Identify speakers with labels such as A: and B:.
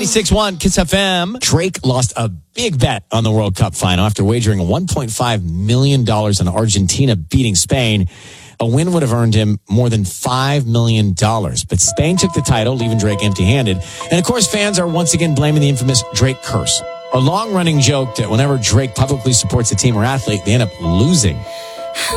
A: 96.1 Kiss FM. Drake lost a big bet on the World Cup final after wagering $1.5 million on Argentina beating Spain. A win would have earned him more than $5 million. But Spain took the title, leaving Drake empty-handed. And, of course, fans are once again blaming the infamous Drake curse. A long-running joke that whenever Drake publicly supports a team or athlete, they end up losing.